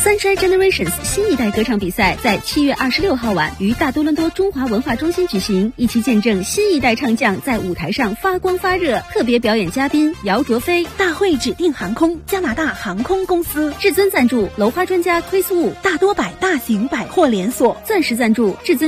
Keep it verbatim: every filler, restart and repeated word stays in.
Sunshine Generations 新一代歌唱比赛在七月二十六号晚于大多伦多中华文化中心举行，一起见证新一代唱将在舞台上发光发热。特别表演嘉宾姚卓飞， 大会指定航空加拿大航空公司， 至尊赞助楼花专家 Chris Wu， 大多百大型百货连锁， 钻石赞助至尊